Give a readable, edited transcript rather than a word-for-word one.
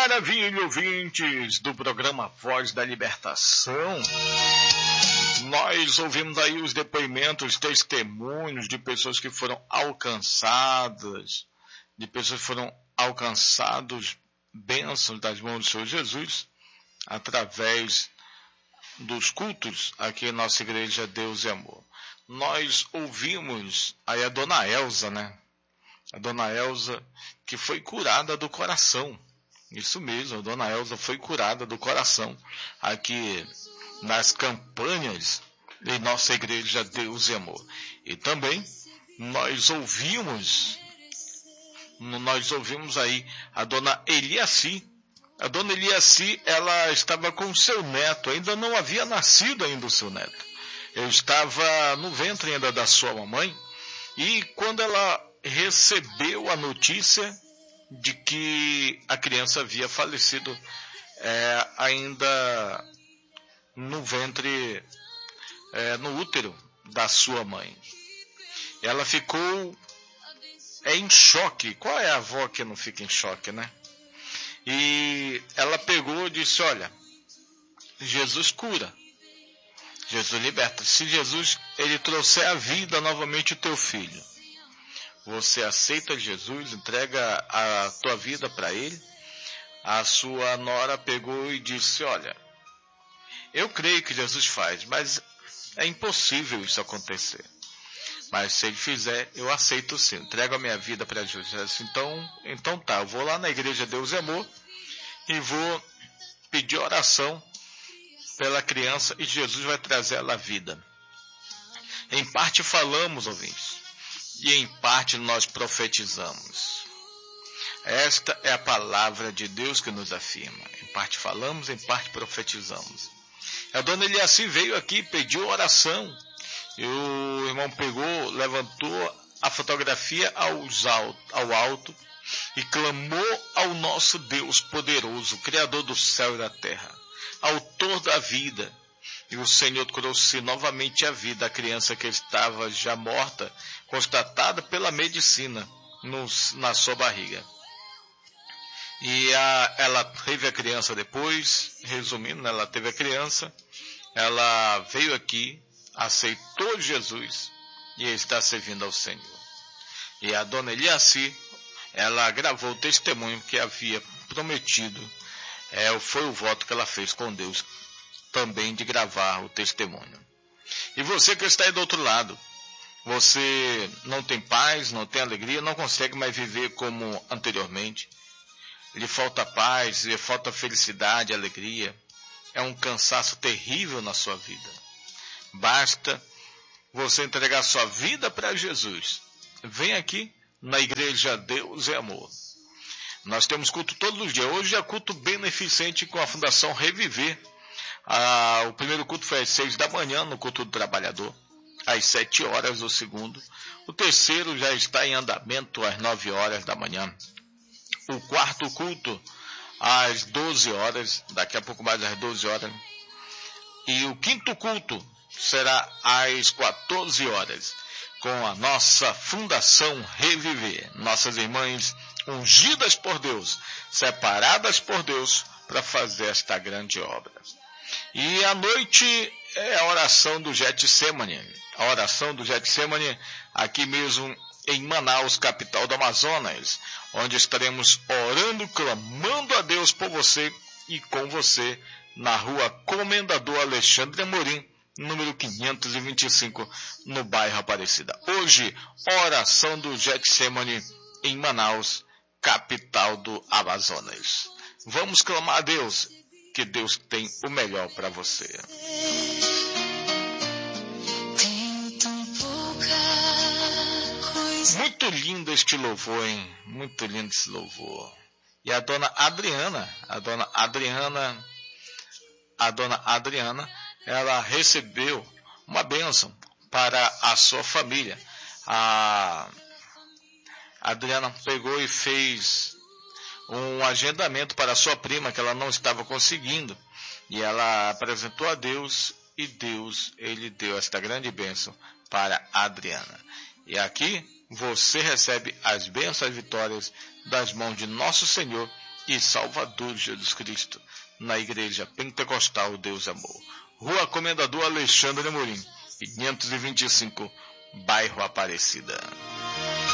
maravilha, ouvintes do programa Voz da Libertação. Nós ouvimos aí os depoimentos, testemunhos de pessoas que foram alcançadas, bênçãos das mãos do Senhor Jesus, através dos cultos aqui em nossa igreja Deus e Amor. Nós ouvimos aí a Dona Elza, né? A Dona Elza que foi curada do coração. Isso mesmo, a Dona Elza foi curada do coração aqui nas campanhas em nossa igreja Deus e Amor. E também nós ouvimos aí a Dona Eliaci. A Dona Eliaci, ela estava com o seu neto, ainda não havia nascido ainda o seu neto. Eu estava no ventre ainda da sua mamãe, e quando ela recebeu a notícia de que a criança havia falecido ainda no ventre, no útero da sua mãe, ela ficou em choque. Qual é a avó que não fica em choque, né? E ela pegou e disse: olha, Jesus cura, Jesus liberta. Se Jesus ele trouxer a vida novamente o teu filho, você aceita Jesus, entrega a tua vida para ele? A sua nora pegou e disse: olha, eu creio que Jesus faz, mas é impossível isso acontecer. Mas se ele fizer, eu aceito sim, entrego a minha vida para Jesus. Então tá, eu vou lá na igreja Deus e Amor e vou pedir oração pela criança e Jesus vai trazer ela à vida. Em parte falamos, ouvintes, e em parte nós profetizamos. Esta é a palavra de Deus que nos afirma. Em parte falamos, em parte profetizamos. A Dona Eliaci veio aqui, pediu oração. E o irmão pegou, levantou a fotografia ao alto e clamou ao nosso Deus poderoso, Criador do céu e da terra, Autor da vida. E o Senhor trouxe novamente à vida a criança que estava já morta, constatada pela medicina na sua barriga. E ela teve a criança depois, resumindo, ela teve a criança, ela veio aqui, aceitou Jesus e está servindo ao Senhor. E a Dona Eliaci, ela gravou o testemunho que havia prometido, foi o voto que ela fez com Deus, também de gravar o testemunho. E você que está aí do outro lado, você não tem paz, não tem alegria, não consegue mais viver como anteriormente, lhe falta paz, lhe falta felicidade, alegria, é um cansaço terrível na sua vida. Basta você entregar sua vida para Jesus. Vem aqui na igreja Deus é Amor. Nós temos culto todos os dias. Hoje é culto beneficente com a Fundação Reviver. O primeiro culto foi às 6 da manhã, no culto do trabalhador. Às 7 horas o segundo. O terceiro já está em andamento às 9 horas da manhã. O quarto culto às 12 horas, daqui a pouco mais às 12 horas. E o quinto culto será às 14 horas, com a nossa Fundação Reviver. Nossas irmãs ungidas por Deus, separadas por Deus para fazer esta grande obra. E à noite é a oração do Getsemane. A oração do Getsemane aqui mesmo em Manaus, capital do Amazonas, onde estaremos orando, clamando a Deus por você e com você na rua Comendador Alexandre Amorim, número 525, no bairro Aparecida. Hoje, oração do Getsemane em Manaus, capital do Amazonas. Vamos clamar a Deus, que Deus tem o melhor para você. Muito lindo este louvor, hein? Muito lindo esse louvor. E a dona Adriana, ela recebeu uma bênção para a sua família. A Adriana pegou e fez um agendamento para a sua prima, que ela não estava conseguindo. E ela apresentou a Deus, e Deus, ele deu esta grande bênção para a Adriana. E aqui você recebe as bênçãos e vitórias das mãos de nosso Senhor e Salvador Jesus Cristo, na Igreja Pentecostal Deus Amor. Rua Comendador Alexandre Amorim, 525, bairro Aparecida.